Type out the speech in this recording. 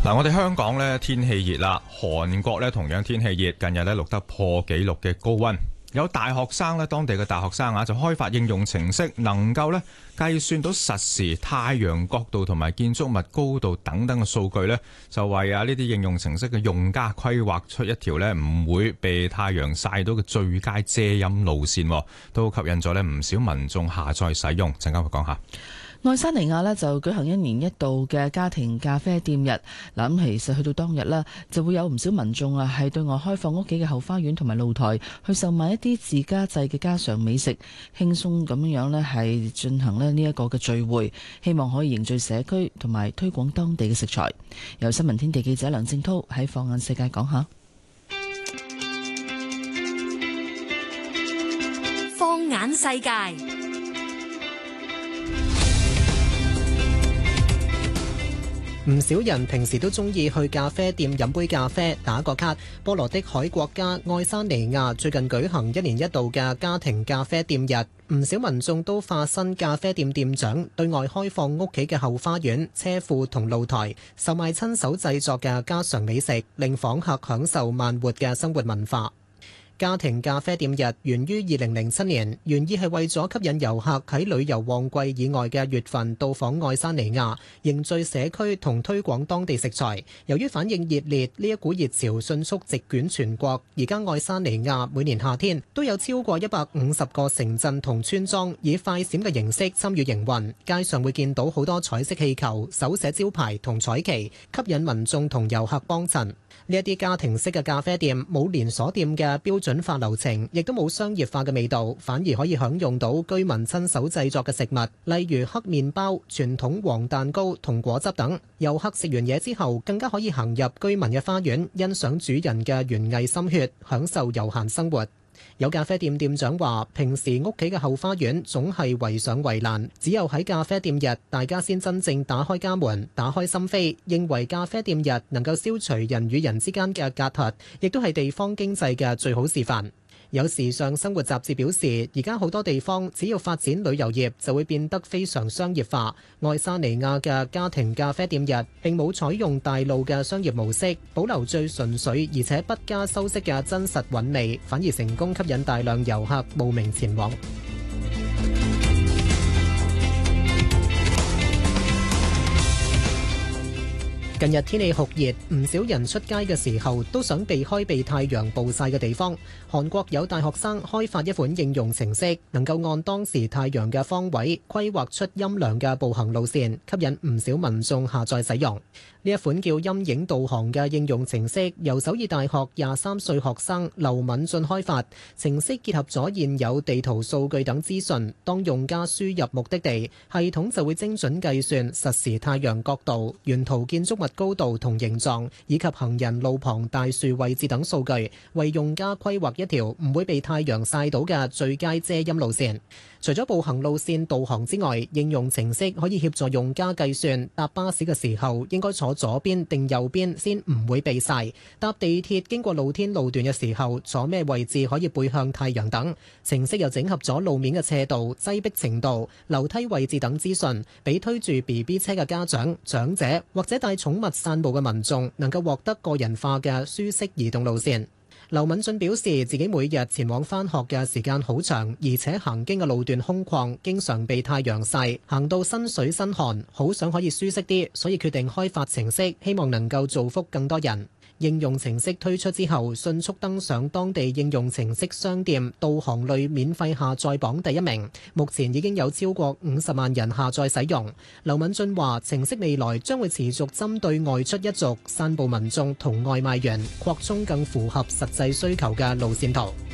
嗱，我哋香港咧天氣熱啦，韓國咧同樣天氣熱，近日咧錄得破紀錄嘅高溫。有大學生咧，當地嘅大學生就開發應用程式，能夠咧計算到實時太陽角度同埋建築物高度等等嘅數據咧，就為呢啲應用程式嘅用家規劃出一條咧唔會被太陽曬到嘅最佳遮陰路線，都吸引咗咧唔少民眾下載使用。陣間會講下。 愛沙尼亞就舉行一年一度嘅家庭咖啡店日。嗱，咁其實去到當日咧，就會有唔少民眾係對外開放屋企嘅後花園同埋露台，去售賣一啲自家製嘅家常美食，輕鬆咁樣咧係進行呢一個嘅聚會，希望可以凝聚社區同埋推廣當地嘅食材。由新聞天地記者梁正濤喺放眼世界講下。 放眼世界。 唔少人平時都中意去咖啡店飲杯咖啡、打個卡。波羅的海國家愛沙尼亞最近舉行一年一度嘅家庭咖啡店日，唔少民眾都化身咖啡店店長，對外開放屋企嘅後花園、車庫同露台，售賣親手製作嘅家常美食，令訪客享受慢活嘅生活文化。家庭咖啡店日源於2007年，原意係為咗吸引遊客喺旅遊旺季以外嘅月份到訪愛沙尼亞，凝聚社區同推廣當地食材。由於反應熱烈，呢一股熱潮迅速席捲全國。而家愛沙尼亞每年夏天都有超過150個城鎮同村莊以快閃嘅形式參與營運，街上會見到好多彩色氣球、手寫招牌同彩旗，吸引民眾同遊客幫襯。呢一啲家庭式嘅咖啡店冇連鎖店嘅標準化流程，亦都冇商業化嘅味道，反而可以享用到居民親手製作嘅食物，例如黑麵包、傳統黃蛋糕同果汁等。遊客食完嘢之後，更加可以行入居民嘅花園，欣賞主人嘅園藝心血，享受悠閒生活。有咖啡店店長話，平時屋企嘅後花園總係圍上圍欄，只有喺咖啡店日，大家先真正打開家門，打開心扉。認為咖啡店日能夠消除人與人之間嘅隔閡，亦都係地方經濟嘅最好示範。有時尚生活雜誌表示，而家好多地方只要發展旅遊業，就會變得非常商業化。愛沙尼亞嘅家庭咖啡店日並冇採用大路嘅商業模式，保留最純粹而且不加修飾嘅真實韻味，反而成功吸引大量遊客慕名前往。近日天氣酷熱，唔少人出街嘅時候都想避開被太陽暴曬嘅地方。韓國有大學生開發一款應用程式，能夠按當時太陽嘅方位規劃出陰涼嘅步行路線，吸引唔少民眾下載使用。呢一款叫陰影導航嘅應用程式，由首爾大學23歲學生劉敏俊開發。程式結合咗現有地圖數據等資訊，當用家輸入目的地，系統就會精準計算實時太陽角度、沿途建築物高度同形狀，以及行人路旁大樹位置等數據，為用家規劃一條唔會被太陽曬到嘅最佳遮陰路線。除咗步行路線導航之外，應用程式可以協助用家計算搭巴士嘅時候應該坐左邊定右邊先唔會被曬，搭地鐵經過露天路段嘅時候坐咩位置可以背向太陽等。程式又整合咗路面嘅斜度、擠迫程度、樓梯位置等資訊，俾推住 BB 車嘅家長、長者或者帶寵物散步嘅民眾能夠獲得個人化嘅舒適移動路線。劉敏俊表示，自己每日前往返學嘅時間好長，而且行經嘅路段空曠，經常被太陽曬，行到身水身汗，好想可以舒適啲，所以決定開發程式，希望能夠造福更多人。應用程式推出之後，迅速登上當地應用程式商店導航類免費下載榜第1名。目前已經有超過50萬人下載使用。劉敏俊話，程式未來將會持續針對外出一族、散步民眾同外賣員，擴充更符合實際需求嘅路線圖。